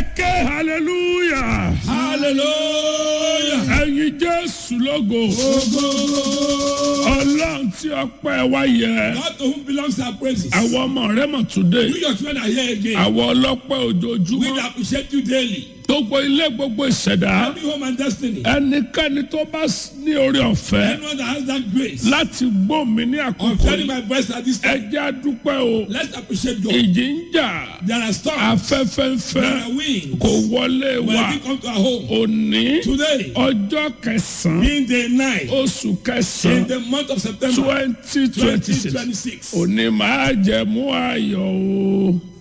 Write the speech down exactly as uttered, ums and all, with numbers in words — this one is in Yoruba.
Ẹ̀kẹ́ hallelujah. Hallelujah. Ẹ̀yin Jésù lógo. Ogo. Ọlọ́run tí ọpẹ́ wa yẹ. God to whom belongs our praises. Àwọn ọmọ rẹ̀ mọ̀ today. You your children are here again. Àwọn ọlọ́pẹ́ We ojoojúmọ́. appreciate you daily. Gbogbo ilé gbogbo ìṣẹ̀dá. Every home and destiny. Ẹnikẹ́ni tó bá ní orí ọ̀fẹ́ Anyone that has that grace láti gbọ́ mi ní of àkókò hearing yìí. my voice at this Ẹ time, jẹ́ a dúpẹ́ o. let's appreciate God. Ìjì ń jà. There are storms. Afẹ́fẹ́ ń fẹ́. There are winds. Kò wọlé When wa. we come to our home Òní today, ọjọ́ kẹsàn-án being day nine oṣù in kẹsàn-án the month of September twenty twenty twenty six. twenty-six. Òní máa jẹ mú ayọ̀ o.